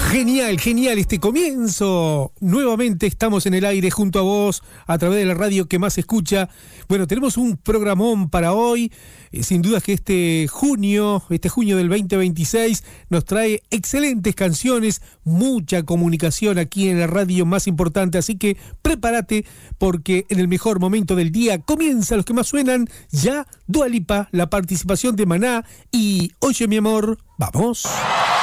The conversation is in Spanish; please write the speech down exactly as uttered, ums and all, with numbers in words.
Genial, genial este comienzo. Nuevamente estamos en el aire junto a vos a través de la radio que más se escucha. Bueno, tenemos un programón para hoy. Eh, sin duda que este junio, este junio del veinte veintiséis nos trae excelentes canciones, mucha comunicación aquí en la radio más importante. Así que prepárate porque en el mejor momento del día comienzan los que más suenan. Ya Dua Lipa, la participación de Maná y Oye mi amor, vamos.